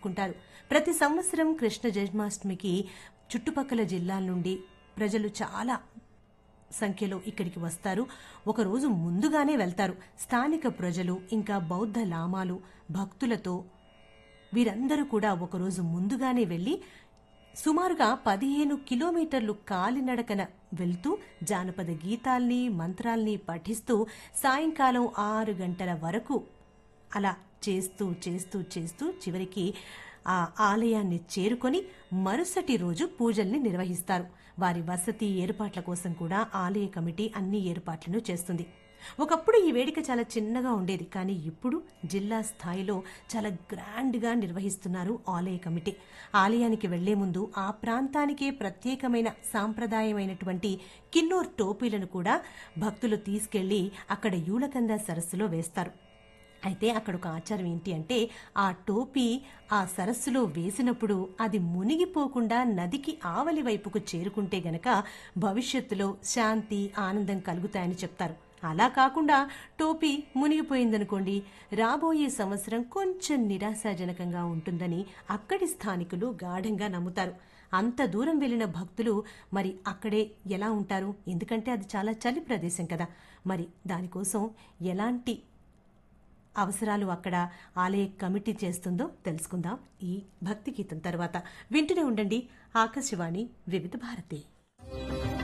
జరుపుకుంటారు. ప్రతి సంవత్సరం కృష్ణ జన్మాష్టమికి చుట్టుపక్కల జిల్లాల నుండి ప్రజలు చాలా సంఖ్యలో ఇక్కడికి వస్తారు. ఒకరోజు ముందుగానే వెళ్తారు. స్థానిక ప్రజలు ఇంకా బౌద్ధ లామాలు భక్తులతో వీరందరూ కూడా ఒకరోజు ముందుగానే వెళ్లి సుమారుగా 15 కిలోమీటర్లు కాలినడకన వెళ్తూ జానపద గీతాల్ని మంత్రాల్ని పఠిస్తూ సాయంకాలం 6 గంటల వరకు అలా చేస్తూ చేస్తూ చేస్తూ చివరికి ఆ ఆలయాన్ని చేరుకొని మరుసటి రోజు పూజల్ని నిర్వహిస్తారు. వారి వసతి ఏర్పాట్ల కోసం కూడా ఆలయ కమిటీ అన్ని ఏర్పాట్లను చేస్తుంది. ఒకప్పుడు ఈ వేడుక చాలా చిన్నగా ఉండేది, కానీ ఇప్పుడు జిల్లా స్థాయిలో చాలా గ్రాండ్గా నిర్వహిస్తున్నారు ఆలయ కమిటీ. ఆలయానికి వెళ్లే ముందు ఆ ప్రాంతానికే ప్రత్యేకమైన సాంప్రదాయమైనటువంటి కిన్నూర్ టోపీలను కూడా భక్తులు తీసుకెళ్లి అక్కడ యూలకంద సరస్సులో వేస్తారు. అయితే అక్కడ ఒక ఆచారం ఏంటి అంటే, ఆ టోపీ ఆ సరస్సులో వేసినప్పుడు అది మునిగిపోకుండా నదికి ఆవలి వైపుకు చేరుకుంటే గనక భవిష్యత్తులో శాంతి ఆనందం కలుగుతాయని చెప్తారు. అలా కాకుండా టోపీ మునిగిపోయిందనుకోండి, రాబోయే సంవత్సరం కొంచెం నిరాశాజనకంగా ఉంటుందని అక్కడి స్థానికులు గాఢంగా నమ్ముతారు. అంత దూరం వెళ్లిన భక్తులు మరి అక్కడే ఎలా ఉంటారు? ఎందుకంటే అది చాలా చలి ప్రదేశం కదా. మరి దానికోసం ఎలాంటి అవసరాలు అక్కడ ఆలయ కమిటీ చేస్తుందో తెలుసుకుందాం ఈ భక్తి గీతం తర్వాత. వింటూనే ఉండండి ఆకాశవాణి వివిధ భారతి.